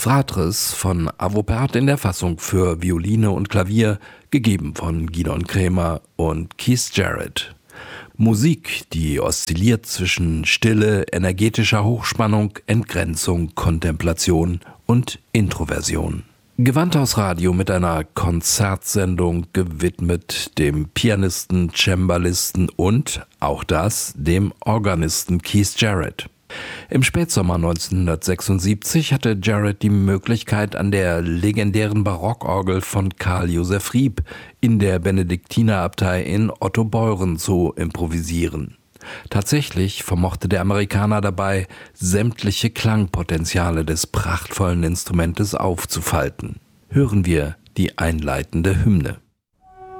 Fratres von Avopert in der Fassung für Violine und Klavier, gegeben von Gidon Kremer und Keith Jarrett. Musik, die oszilliert zwischen Stille, energetischer Hochspannung, Entgrenzung, Kontemplation und Introversion. Gewandhaus Radio mit einer Konzertsendung gewidmet dem Pianisten, Cembalisten und, auch das, dem Organisten Keith Jarrett. Im Spätsommer 1976 hatte Jarrett die Möglichkeit, an der legendären Barockorgel von Karl Joseph Rieb in der Benediktinerabtei in Ottobeuren zu improvisieren. Tatsächlich vermochte der Amerikaner dabei, sämtliche Klangpotenziale des prachtvollen Instrumentes aufzufalten. Hören wir die einleitende Hymne.